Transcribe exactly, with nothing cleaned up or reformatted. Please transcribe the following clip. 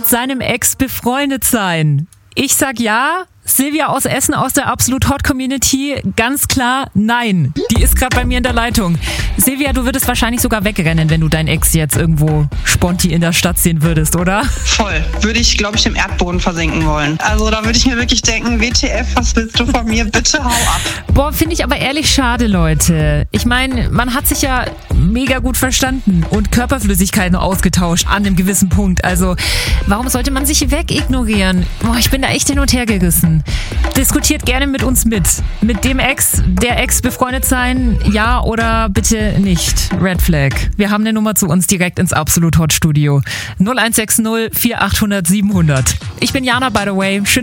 seinem Ex befreundet sein? Ich sag ja. Silvia aus Essen aus der Absolut Hot Community, ganz klar nein. Die ist gerade bei mir in der Leitung. Silvia, du würdest wahrscheinlich sogar wegrennen, wenn du deinen Ex jetzt irgendwo sponti in der Stadt sehen würdest, oder? Voll. Würde ich, glaube ich, im Erdboden versenken wollen. Also da würde ich mir wirklich denken, W T F, was willst du von mir? Bitte hau ab. Boah, finde ich aber ehrlich schade, Leute. Ich meine, man hat sich ja mega gut verstanden und Körperflüssigkeiten ausgetauscht an einem gewissen Punkt. Also warum sollte man sich wegignorieren? Boah, ich bin da echt hin und her gerissen. Diskutiert gerne mit uns mit. Mit dem Ex, der Ex befreundet sein, ja oder bitte nicht. Red Flag. Wir haben eine Nummer zu uns direkt ins Absolut Hot Studio. null eins sechs null vier acht null null sieben null null. Ich bin Jana, by the way. Schön